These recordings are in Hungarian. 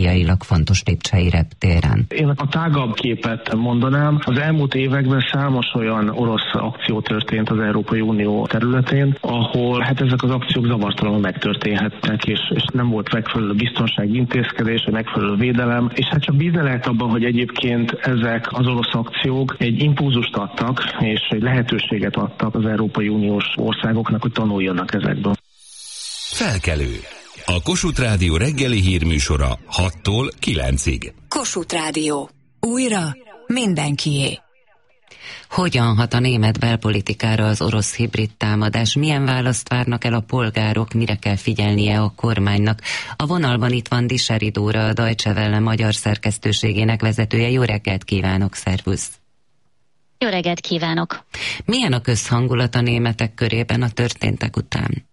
fontos lipcsei reptéren. Én a tágabb képet mondanám. Az elmúlt években számos olyan orosz akció történt az Európai Unió területén, ahol ezek az akciók zavartalanul megtörténhetnek, és nem volt megfelelő biztonsági intézkedés, vagy megfelelő védelem, és csak bízni lehet abban, hogy egyébként ezek az orosz akciók egy impulzust adtak, és egy lehetőséget adtak az Európai Uniós országoknak, hogy tanuljanak ezekből. Felkelő. A Kossuth Rádió reggeli hírműsora 6-tól 9-ig. Kossuth Rádió. Újra mindenkié. Hogyan hat a német belpolitikára az orosz hibrid támadás? Milyen választ várnak el a polgárok? Mire kell figyelnie a kormánynak? A vonalban itt van Diseri Dóra, a Deutsche Welle magyar szerkesztőségének vezetője. Jó reggelt kívánok, szervusz! Jó reggelt kívánok! Milyen a közhangulat a németek körében a történtek után?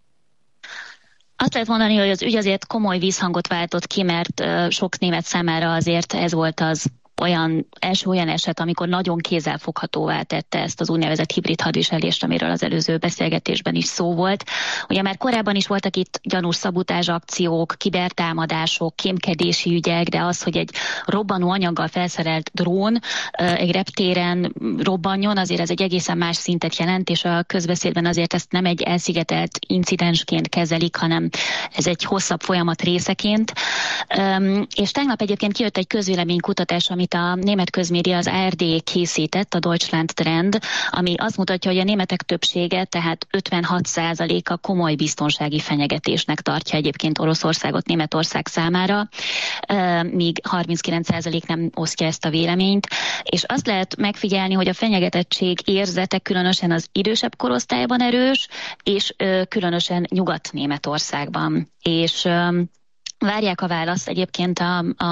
Azt lehet mondani, hogy az ügy azért komoly vízhangot váltott ki, mert sok német számára azért ez volt az első olyan eset, amikor nagyon kézzelfoghatóvá tette ezt az úgynevezett hibrid hadviselést, amiről az előző beszélgetésben is szó volt. Ugye már korábban is voltak itt gyanús szabotázs akciók, kibertámadások, kémkedési ügyek, de az, hogy egy robbanó anyaggal felszerelt drón egy reptéren robbanjon, azért ez egy egészen más szintet jelent, és a közbeszédben azért ezt nem egy elszigetelt incidensként kezelik, hanem ez egy hosszabb folyamat részeként. És tegnap egyébként kijött egy közvéleménykutatás, amit a német közmédia, az ARD készített, a Deutschland Trend, ami azt mutatja, hogy a németek többsége, tehát 56%-a komoly biztonsági fenyegetésnek tartja egyébként Oroszországot Németország számára, míg 39% nem osztja ezt a véleményt, és azt lehet megfigyelni, hogy a fenyegetettség érzete különösen az idősebb korosztályban erős, és különösen Nyugat-Németországban. És várják a választ egyébként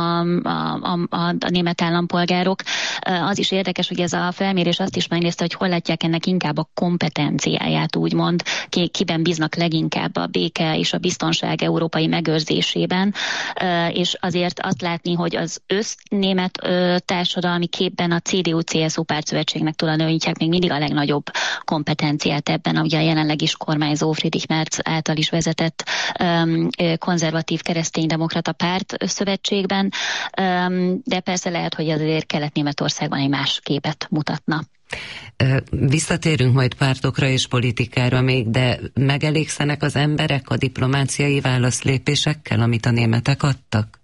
a német állampolgárok. Az is érdekes, hogy ez a felmérés azt is megnézte, hogy hol látják ennek inkább a kompetenciáját, úgymond, kiben bíznak leginkább a béke és a biztonság európai megőrzésében, és azért azt látni, hogy az össznémet társadalmi képben a CDU-CSU pártszövetségnek tulajdonítják még mindig a legnagyobb kompetenciát ebben, ugye a jelenleg is kormányzó Friedrich Merz által is vezetett konzervatív kereszténydemokrata párt szövetségben, de persze lehet, hogy azért Kelet-Németországban egy más képet mutatna. Visszatérünk majd pártokra és politikára még, de megelégszenek az emberek a diplomáciai válaszlépésekkel, amit a németek adtak?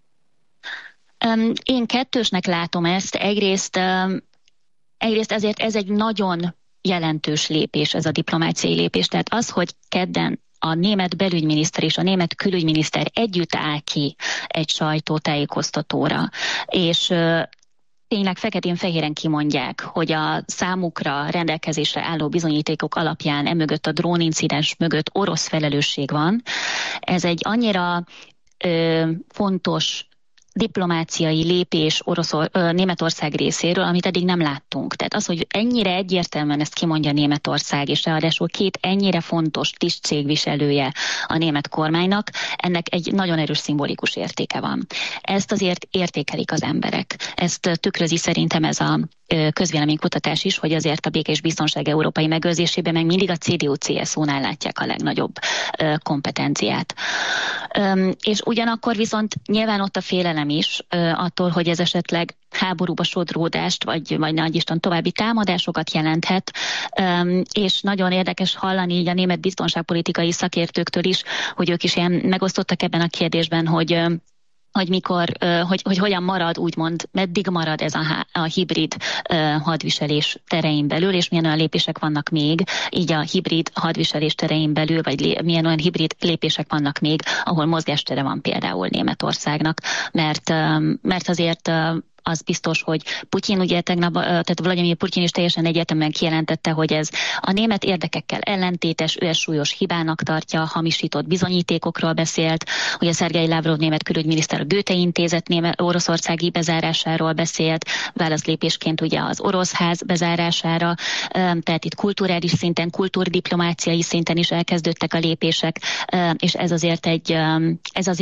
Én kettősnek látom ezt. Egyrészt ezért ez egy nagyon jelentős lépés, ez a diplomáciai lépés. Tehát az, hogy kedden a német belügyminiszter és a német külügyminiszter együtt áll ki egy sajtótájékoztatóra, és tényleg feketén-fehéren kimondják, hogy a számukra rendelkezésre álló bizonyítékok alapján emögött a drónincidens mögött orosz felelősség van. Ez egy annyira fontos diplomáciai lépés Németország részéről, amit eddig nem láttunk. Tehát az, hogy ennyire egyértelműen ezt kimondja Németország, és ráadásul két ennyire fontos tisztségviselője a német kormánynak, ennek egy nagyon erős szimbolikus értéke van. Ezt azért értékelik az emberek. Ezt tükrözi szerintem ez a közvéleménykutatás is, hogy azért a béke és biztonság európai megőrzésében meg mindig a CDU-CSU-nál látják a legnagyobb kompetenciát. És ugyanakkor viszont nyilván ott a félelem is attól, hogy ez esetleg háborúba sodródást, vagy nagy Isten további támadásokat jelenthet, és nagyon érdekes hallani így a német biztonságpolitikai szakértőktől is, hogy ők is ilyen megosztottak ebben a kérdésben, hogy hogyan marad, úgymond, meddig marad ez a hibrid hadviselés terein belül, és milyen olyan lépések vannak még, így a hibrid hadviselés terein belül, vagy milyen olyan hibrid lépések vannak még, ahol mozgástere van például Németországnak, mert azért az biztos, hogy Putyin ugye tegnap, tehát Vladimir Putyin is teljesen egyértelműen kijelentette, hogy ez a német érdekekkel ellentétes, ő ezt súlyos hibának tartja, hamisított bizonyítékokról beszélt, ugye Szergej Lavrov német külügyminiszter a Goethe intézet oroszországi bezárásáról beszélt, válaszlépésként ugye az orosz ház bezárására, tehát itt kulturális szinten, kultúrdiplomáciai szinten is elkezdődtek a lépések, és ez azért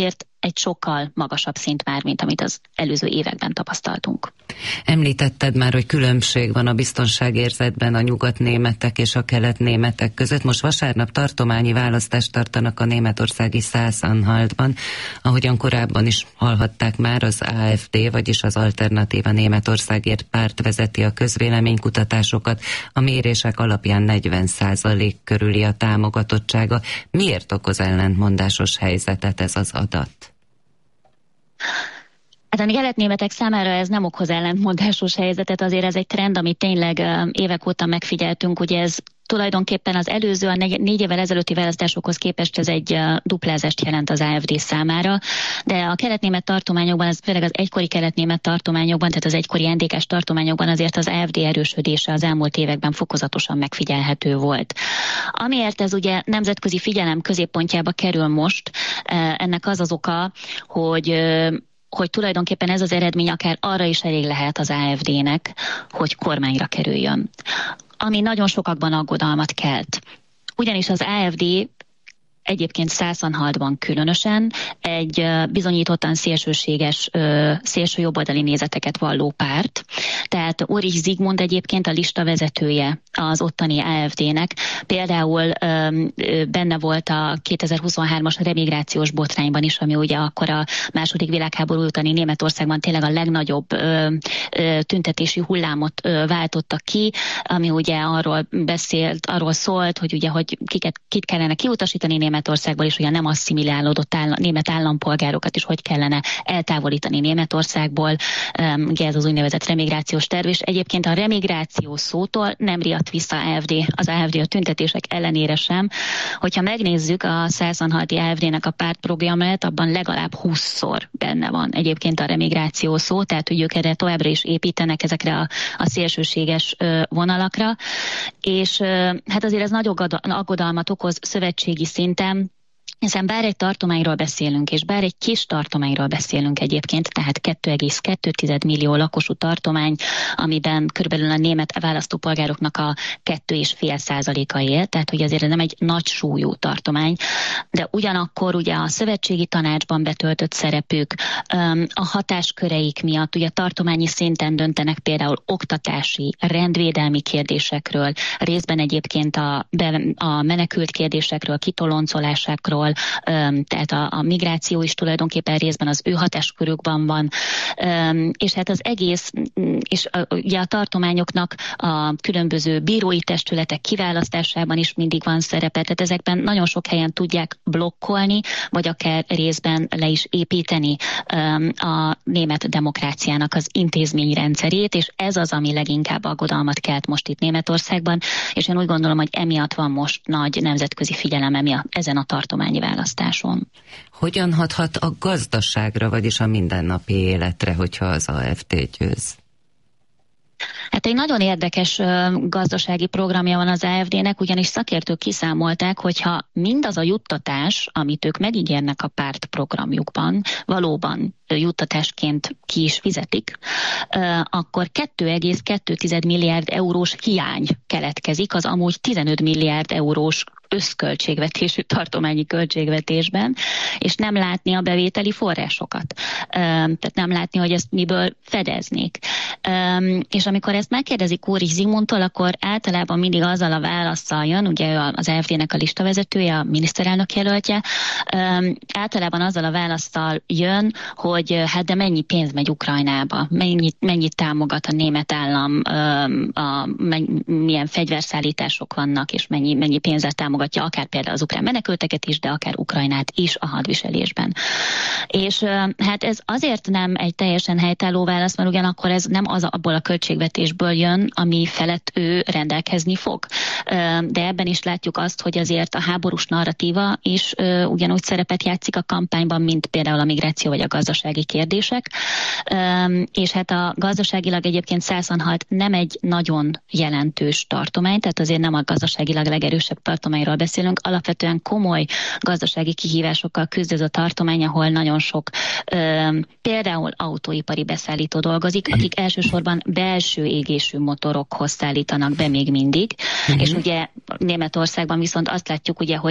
egy sokkal magasabb szint már, mint amit az előző években tapasztaltunk. Említetted már, hogy különbség van a biztonságérzetben a nyugatnémetek és a keletnémetek között. Most vasárnap tartományi választást tartanak a németországi Sachsen-Anhaltban. Ahogyan korábban is hallhatták már, az AfD, vagyis az Alternatíva Németországért párt vezeti a közvéleménykutatásokat. A mérések alapján 40% körüli a támogatottsága. Miért okoz ellentmondásos helyzetet ez az adat? Hát a keletnémetek számára ez nem okoz ellentmondásos helyzetet, azért ez egy trend, amit tényleg évek óta megfigyeltünk, ugye ez tulajdonképpen az előző, a 4 évvel ezelőtti választásokhoz képest ez egy duplázást jelent az AfD számára, de a keletnémet tartományokban, főleg az egykori keletnémet tartományokban, tehát az egykori NDK-s tartományokban azért az AfD erősödése az elmúlt években fokozatosan megfigyelhető volt. Amiért ez ugye nemzetközi figyelem középpontjába kerül most, ennek az az oka, hogy tulajdonképpen ez az eredmény akár arra is elég lehet az AfD-nek, hogy kormányra kerüljön. Ami nagyon sokakban aggodalmat kelt. Ugyanis az AfD egyébként Sachsen-Anhaltban különösen egy bizonyítottan szélsőséges, szélső jobboldali nézeteket valló párt. Tehát Ulrich Zsigmond egyébként a lista vezetője az ottani AfD-nek. Például benne volt a 2023-as remigrációs botrányban is, ami ugye akkor a második világháború utáni Németországban tényleg a legnagyobb tüntetési hullámot váltotta ki, ami ugye arról szólt, hogy ugye, hogy kit kellene kiutasítani Németországból, és ugye nem asszimilálódott német állampolgárokat is hogy kellene eltávolítani Németországból. Ugye ez az úgynevezett remigrációs terv, és egyébként a remigráció szótól nem riadt vissza az AfD a tüntetések ellenére sem. Hogyha megnézzük a Sachsen-Anhalti AfD-nek a pártprogramját, abban legalább 20-szor benne van egyébként a remigráció szó, tehát hogy ők erre továbbra is építenek ezekre a szélsőséges vonalakra, és hát azért ez nagy aggodalmat okoz szövetségi szinten, hiszen bár egy tartományról beszélünk, és bár egy kis tartományról beszélünk egyébként, tehát 2,2 millió lakosú tartomány, amiben körülbelül a német választópolgároknak a 2,5%-a él, tehát hogy azért nem egy nagy súlyú tartomány, de ugyanakkor ugye a szövetségi tanácsban betöltött szerepük, a hatásköreik miatt ugye tartományi szinten döntenek például oktatási, rendvédelmi kérdésekről, részben egyébként a menekült kérdésekről, kitoloncolásákról, tehát a migráció is tulajdonképpen részben az ő hatáskörükben van, és hát az egész, és ugye a tartományoknak a különböző bírói testületek kiválasztásában is mindig van szerepe, tehát ezekben nagyon sok helyen tudják blokkolni, vagy akár részben le is építeni a német demokráciának az intézményrendszerét, és ez az, ami leginkább aggodalmat kelt most itt Németországban, és én úgy gondolom, hogy emiatt van most nagy nemzetközi figyelem ezen a tartományi választáson. Hogyan hathat a gazdaságra, vagyis a mindennapi életre, hogyha az AfD győz? Hát egy nagyon érdekes gazdasági programja van az AfD-nek, ugyanis szakértők kiszámolták, hogyha mindaz a juttatás, amit ők megígérnek a pártprogramjukban, valóban juttatásként ki is fizetik, akkor 2,2 milliárd eurós hiány keletkezik az amúgy 15 milliárd eurós összköltségvetésű tartományi költségvetésben, és nem látni a bevételi forrásokat. Tehát nem látni, hogy ezt miből fedeznék. És amikor ezt megkérdezik Ulrich Zsigmondtól, akkor általában mindig azzal a válasszal jön, ugye az AfD-nek a listavezetője, a miniszterelnök jelöltje, általában azzal a válasszal jön, hogy hát de mennyi pénz megy Ukrajnába, mennyit támogat a német állam, milyen fegyverszállítások vannak, és mennyi pénzzel támogatja akár például az ukrán menekülteket is, de akár Ukrajnát is a hadviselésben. És hát ez azért nem egy teljesen helytálló válasz, mert ugyanakkor ez nem az abból a költségvetésből jön, ami felett ő rendelkezni fog. De ebben is látjuk azt, hogy azért a háborús narratíva is ugyanúgy szerepet játszik a kampányban, mint például a migráció vagy a gazdasági kérdések. És hát a gazdaságilag egyébként Sachsen-Anhalt nem egy nagyon jelentős tartomány, tehát azért nem a gazdaságilag legerősebb tartományról beszélünk, alapvetően komoly gazdasági kihívásokkal küzd ez a tartomány, ahol nagyon sok például autóipari beszállító dolgozik, akik elsősorban belső égésű motorokhoz szállítanak be még mindig, és ugye Németországban viszont azt látjuk ugye, hogy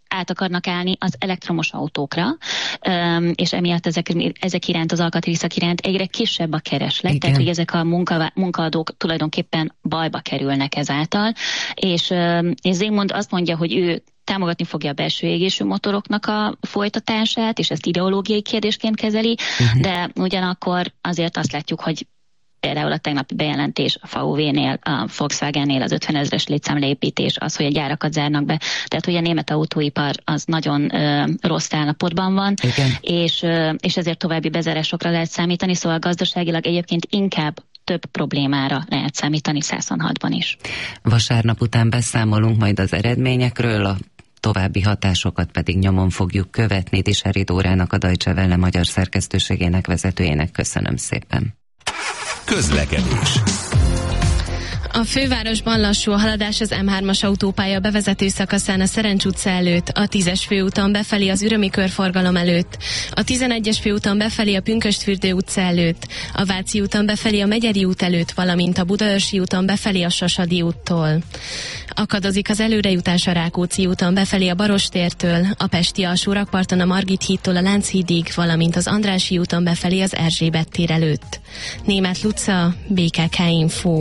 át akarnak állni az elektromos autókra, és emiatt ezek iránt, az alkatrészek iránt egyre kisebb a kereslet, igen. Tehát hogy ezek a munkaadók tulajdonképpen bajba kerülnek ezáltal, és Zygmunt azt mondja, hogy ő támogatni fogja a belső égésű motoroknak a folytatását, és ezt ideológiai kérdésként kezeli, de ugyanakkor azért azt látjuk, hogy például a tegnapi bejelentés a VW-nél, a Volkswagen-nél az 50 000-es létszámleépítés, az, hogy a gyárakat zárnak be. Tehát, hogy a német autóipar az nagyon rossz állapotban van, és ezért további bezárásokra lehet számítani, szóval gazdaságilag egyébként inkább több problémára lehet számítani 106-ban is. Vasárnap után beszámolunk majd az eredményekről, a további hatásokat pedig nyomon fogjuk követni. Diseri Dórának, a Deutsche Welle magyar szerkesztőségének vezetőjének köszönöm szépen. Közlekedés. A fővárosban lassú a haladás az M3-as autópálya bevezető szakaszán a Szerencs utca előtt, a 10-es főúton befelé az Ürömi körforgalom előtt, a 11-es főúton befelé a Pünkösdfürdő utca előtt, a Váci úton befelé a Megyeri út előtt, valamint a Budaörsi úton befelé a Sasadi úttól. Akadozik az előrejutás a Rákóczi úton befelé a Barostértől, a Pesti alsórakparton a Margit hídtól a Lánchídig, valamint az Andrássy úton befelé az Erzsébet tér előtt. Németh Luca, BKK Info.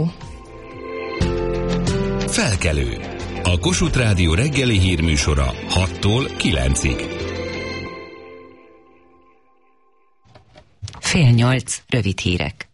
Felkelő. A Kossuth Rádió reggeli hírműsora 6-tól 9-ig. 7:30, rövid hírek.